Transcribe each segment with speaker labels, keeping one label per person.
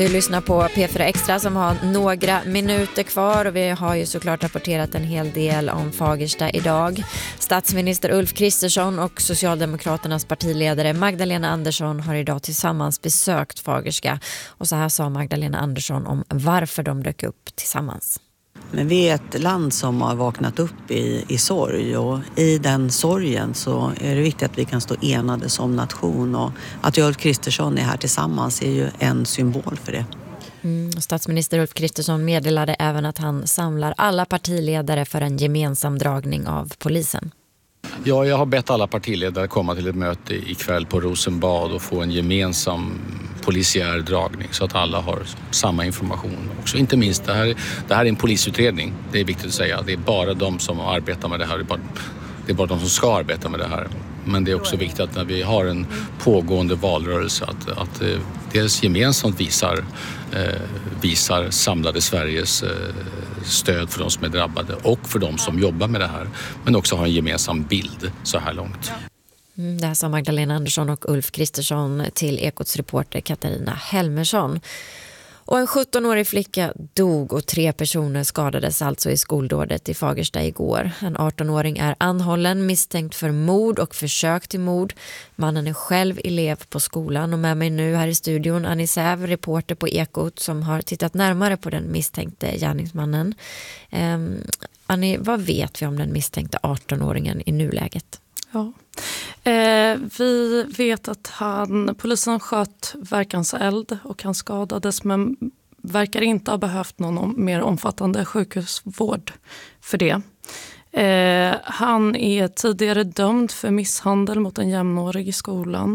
Speaker 1: Du lyssnar på P4 Extra som har några minuter kvar och vi har ju såklart rapporterat en hel del om Fagersta idag. Statsminister Ulf Kristersson och Socialdemokraternas partiledare Magdalena Andersson har idag tillsammans besökt Fagersta. Och så här sa Magdalena Andersson om varför de dök upp tillsammans.
Speaker 2: Men vi är ett land som har vaknat upp i sorg, och i den sorgen så är det viktigt att vi kan stå enade som nation, och att Ulf Kristersson är här tillsammans är ju en symbol för det.
Speaker 1: Statsminister Ulf Kristersson meddelade även att han samlar alla partiledare för en gemensam dragning av polisen.
Speaker 3: Ja, jag har bett alla partiledare komma till ett möte ikväll på Rosenbad och få en gemensam polisiär dragning så att alla har samma information också. Inte minst, det här är en polisutredning, det är viktigt att säga. Det är bara de som arbetar med det här, det är bara de som ska arbeta med det här. Men det är också viktigt att när vi har en pågående valrörelse att dels gemensamt visar samlade Sveriges stöd för de som är drabbade och för de som jobbar med det här. Men också ha en gemensam bild så här långt.
Speaker 1: Det här sa Magdalena Andersson och Ulf Kristersson till Ekots reporter Katarina Helmersson. Och en 17-årig flicka dog och 3 personer skadades alltså i skoldådet i Fagersta igår. En 18-åring är anhållen, misstänkt för mord och försök till mord. Mannen är själv elev på skolan och med mig nu här i studion Annie Säv, reporter på Ekot som har tittat närmare på den misstänkte gärningsmannen. Annie, vad vet vi om den misstänkte 18-åringen i nuläget?
Speaker 4: Ja. Vi vet att polisen sköt verkanseld och han skadades, men verkar inte ha behövt någon mer omfattande sjukhusvård för det. Han är tidigare dömd för misshandel mot en jämnårig i skolan.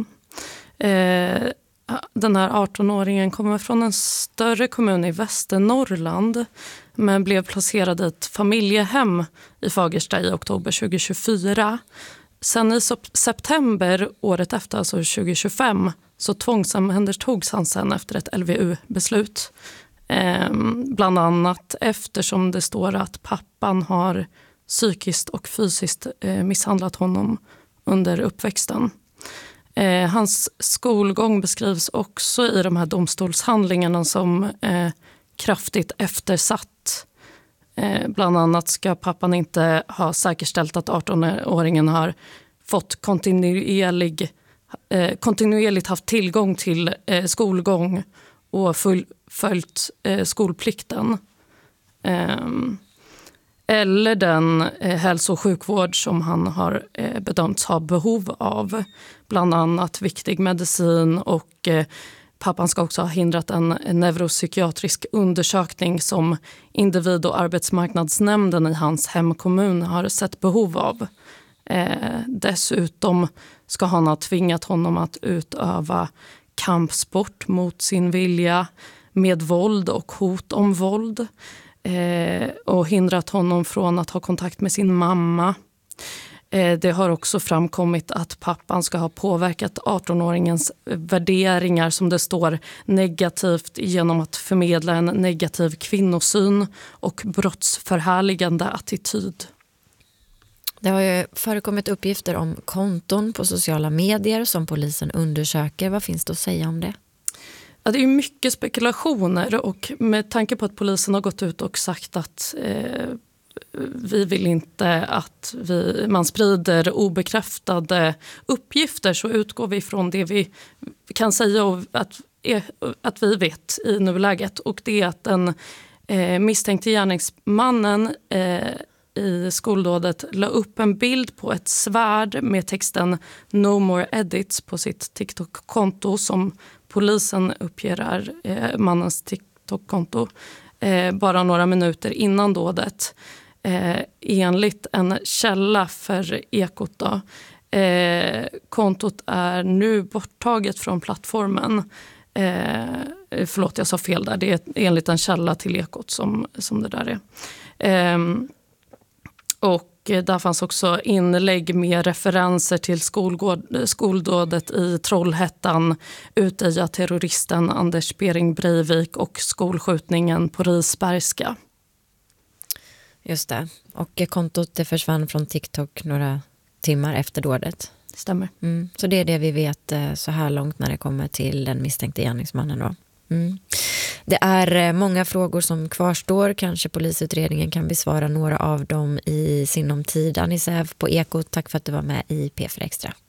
Speaker 4: Den här 18-åringen kommer från en större kommun i Västernorrland men blev placerad i ett familjehem i Fagersta i oktober 2024. Sen i september året efter, alltså 2025, så tvångsomhändertogs han sen efter ett LVU-beslut. Bland annat eftersom det står att pappan har psykiskt och fysiskt misshandlat honom under uppväxten. Hans skolgång beskrivs också i de här domstolshandlingarna som kraftigt eftersatt. Bland annat ska pappan inte ha säkerställt att 18-åringen har fått kontinuerligt haft tillgång till skolgång och följt skolplikten. Eller den hälso- och sjukvård som han har bedömts ha behov av. Bland annat viktig medicin, och pappan ska också ha hindrat en neuropsykiatrisk undersökning som individ- och arbetsmarknadsnämnden i hans hemkommun har sett behov av. Dessutom ska han ha tvingat honom att utöva kampsport mot sin vilja med våld och hot om våld. Och hindrat honom från att ha kontakt med sin mamma. Det har också framkommit att pappan ska ha påverkat 18-åringens värderingar, som det står, negativt genom att förmedla en negativ kvinnosyn och brottsförhärligande attityd.
Speaker 1: Det har ju förekommit uppgifter om konton på sociala medier som polisen undersöker. Vad finns det att säga om det?
Speaker 4: Ja, det är mycket spekulationer, och med tanke på att polisen har gått ut och sagt att vi vill inte att man sprider obekräftade uppgifter, så utgår vi från det vi kan säga och att vi vet i nuläget. Och det är att den misstänkte gärningsmannen i skoldådet la upp en bild på ett svärd med texten "No more edits" på sitt TikTok-konto, som polisen uppger är mannens TikTok-konto, bara några minuter innan dådet. Enligt en källa för Ekot då. Kontot är nu borttaget från plattformen. Förlåt, jag sa fel där. Det är enligt en källa till Ekot som det där är. Och där fanns också inlägg med referenser till skoldådet i Trollhättan, Utöja-terroristen Anders Behring Breivik och skolskjutningen på Risbergska.
Speaker 1: Just det. Och kontot det försvann från TikTok några timmar efter dådet.
Speaker 4: Stämmer.
Speaker 1: Så det är det vi vet så här långt när det kommer till den misstänkte gärningsmannen då. Det är många frågor som kvarstår. Kanske polisutredningen kan besvara några av dem i sinom tid. Annie Säv på Ekot, tack för att du var med i P4 Extra.